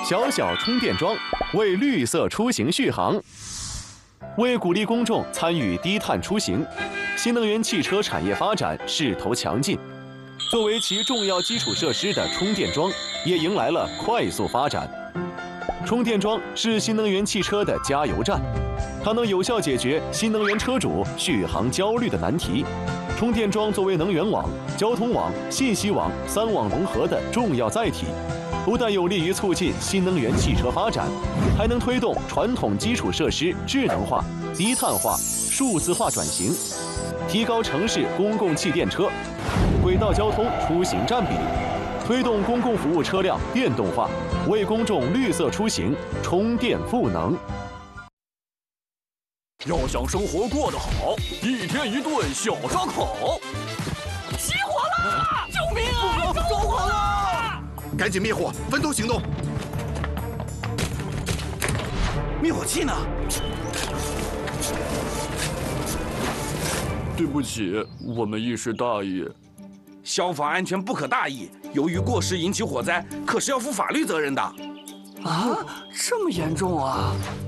小小充电桩为绿色出行续航。为鼓励公众参与低碳出行，新能源汽车产业发展势头强劲。作为其重要基础设施的充电桩，也迎来了快速发展。充电桩是新能源汽车的加油站，它能有效解决新能源车主续航焦虑的难题。充电桩作为能源网、交通网、信息网3网融合的重要载体，不但有利于促进新能源汽车发展，还能推动传统基础设施智能化、低碳化、数字化转型，提高城市公共汽电车、轨道交通出行占比，推动公共服务车辆电动化，为公众绿色出行充电赋能。 要想生活过得好，一天一顿小烧烤。 起火了！救命啊！着火了！ 赶紧灭火，分头行动。 灭火器呢？ 对不起，我们一时大意。 消防安全不可大意，由于过失引起火灾，可是要负法律责任的。 啊，这么严重啊！